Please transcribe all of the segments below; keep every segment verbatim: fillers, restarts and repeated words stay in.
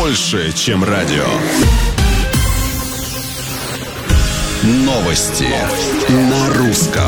больше, чем радио. Новости на русском.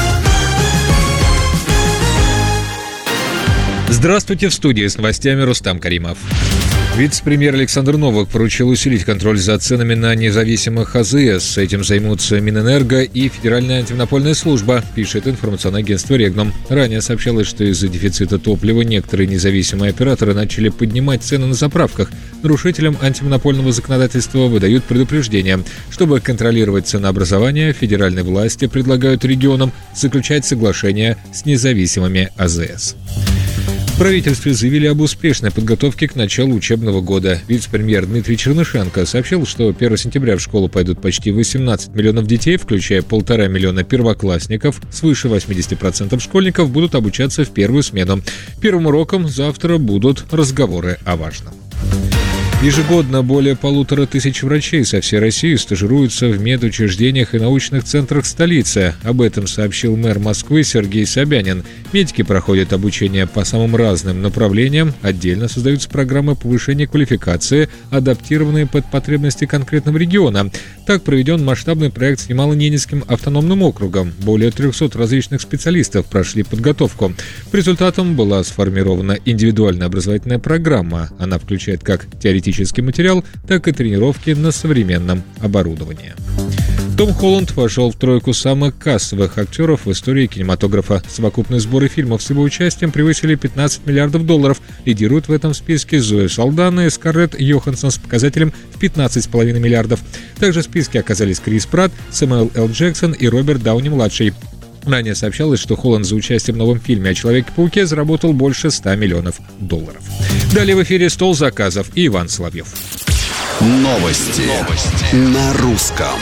Здравствуйте, в студии с новостями Рустам Каримов. Вице-премьер Александр Новак поручил усилить контроль за ценами на независимых АЗС. Этим займутся Минэнерго и Федеральная антимонопольная служба, пишет информационное агентство «Регнум». Ранее сообщалось, что из-за дефицита топлива некоторые независимые операторы начали поднимать цены на заправках. Нарушителям антимонопольного законодательства выдают предупреждения. Чтобы контролировать ценообразование, федеральные власти предлагают регионам заключать соглашения с независимыми АЗС. В правительстве заявили об успешной подготовке к началу учебного года. Вице-премьер Дмитрий Чернышенко сообщил, что первого сентября в школу пойдут почти восемнадцать миллионов детей, включая полтора миллиона первоклассников. Свыше восемьдесят процентов школьников будут обучаться в первую смену. Первым уроком завтра будут разговоры о важном. Ежегодно более полутора тысяч врачей со всей России стажируются в медучреждениях и научных центрах столицы. Об этом сообщил мэр Москвы Сергей Собянин. Медики проходят обучение по самым разным направлениям. Отдельно создаются программы повышения квалификации, адаптированные под потребности конкретного региона. Так проведен масштабный проект с Ямало-Ненецким автономным округом. Более трехсот различных специалистов прошли подготовку. По результатам была сформирована индивидуальная образовательная программа. Она включает как теоретический материал, так и тренировки на современном оборудовании. Том Холланд вошел в тройку самых кассовых актеров в истории кинематографа. Совокупные сборы фильмов с его участием превысили пятнадцать миллиардов долларов. Лидируют в этом списке Зоя Салдана и Скарлетт Йоханссон с показателем в пятнадцать целых пять десятых миллиардов. Также в списке оказались Крис Пратт, Сэмюэл Л. Джексон и Роберт Дауни-младший. Ранее сообщалось, что Холланд за участие в новом фильме о Человеке-пауке заработал больше ста миллионов долларов. Далее в эфире «Стол заказов» и Иван Соловьев. Новости, Новости. на русском.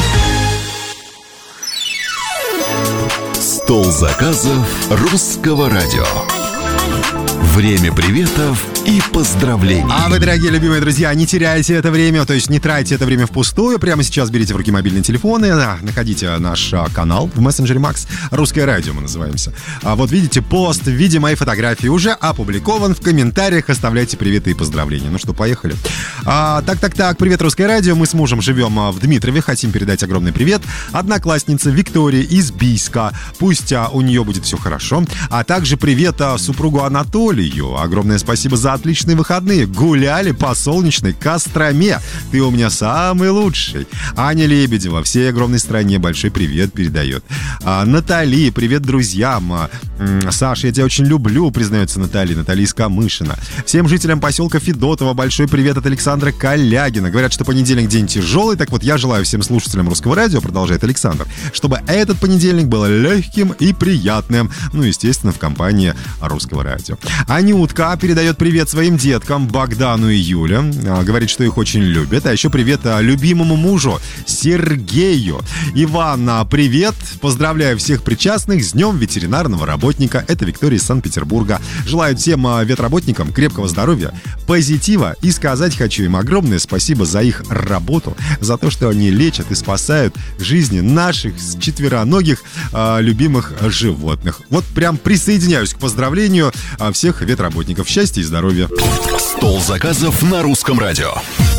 Стол заказов русского радио. Время приветов и поздравлений. А вы, дорогие любимые друзья, не теряйте это время, то есть не тратьте это время впустую. Прямо сейчас берите в руки мобильные телефоны, находите наш канал в мессенджере Макс, Русское радио мы называемся. А вот видите, пост в виде моей фотографии уже опубликован. В комментариях оставляйте приветы и поздравления. Ну что, поехали. А, так-так-так, привет, Русское радио. Мы с мужем живем в Дмитрове, хотим передать огромный привет однокласснице Виктории из Бийска. Пусть а, у нее будет все хорошо. А также привет а, супругу Анатолию. Огромное спасибо за отличные выходные. Гуляли по солнечной Костроме. Ты у меня самый лучший. Аня Лебедева всей огромной стране большой привет передает. А, Натали, привет друзьям. А, Саша, я тебя очень люблю, признается Наталья. Наталья из Камышина. Всем жителям поселка Федотова большой привет от Александра Калягина. Говорят, что понедельник день тяжелый. Так вот, я желаю всем слушателям Русского радио, продолжает Александр, чтобы этот понедельник был легким и приятным. Ну, естественно, в компании Русского радио. Анютка передает привет своим деткам Богдану и Юле. Говорит, что их очень любят. А еще привет любимому мужу Сергею. Иван, привет. Поздравляю всех причастных с Днем ветеринарного работника. Это Виктория из Санкт-Петербурга. Желаю всем ветработникам крепкого здоровья, позитива. И сказать хочу им огромное спасибо за их работу, за то, что они лечат и спасают жизни наших четвероногих э, любимых животных. Вот прям присоединяюсь к поздравлению всех ветработников. Счастья и здоровья. Стол заказов на Русском радио.